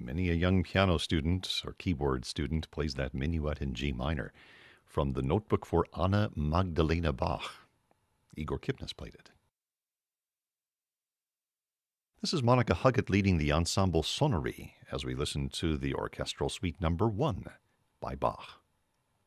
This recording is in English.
Many a young piano student or keyboard student plays that minuet in G minor from the Notebook for Anna Magdalena Bach. Igor Kipnis played it. This is Monica Huggett leading the ensemble Sonnerie as we listen to the Orchestral Suite No. 1 by Bach.